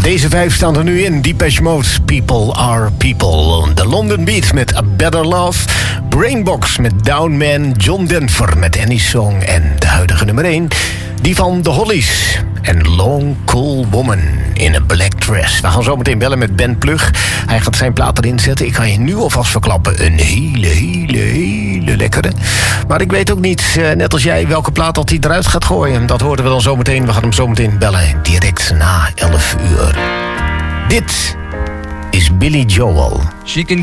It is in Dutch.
Deze 5 staan er nu in. Depeche Mode, People Are People. The London Beat met A Better Love. Brainbox met Down Man. John Denver met Any Song. En de huidige nummer 1, die van The Hollies. En Long Cool Woman in a Black Dress. We gaan zo meteen bellen met Ben Plug. Hij gaat zijn plaat erin zetten. Ik kan je nu alvast verklappen. Een hele lekkere. Maar ik weet ook niet, net als jij, welke plaat dat hij eruit gaat gooien. Dat horen we dan zo meteen. We gaan hem zo meteen bellen. Direct na 11 uur. Dit is Billy Joel. She can